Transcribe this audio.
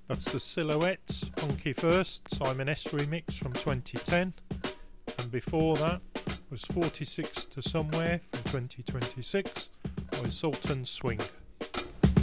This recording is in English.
That's the Silhouettes, Funky First, Simon S remix from 2010. And before that was 46 to Somewhere from 2026 by Sultan Swing.